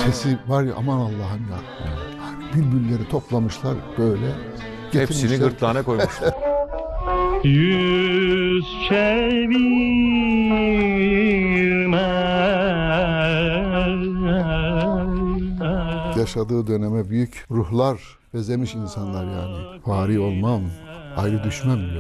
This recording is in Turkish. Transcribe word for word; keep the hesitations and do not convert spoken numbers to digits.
Sesi var ya, aman Allah'ım ya. Yani bülbülleri toplamışlar böyle. Hepsini getirmişler. gırtlağına koymuşlar. Yüz çevirmez. Yaşadığı döneme büyük ruhlar bezemiş insanlar yani. Vari olmam, ayrı düşmem diyor.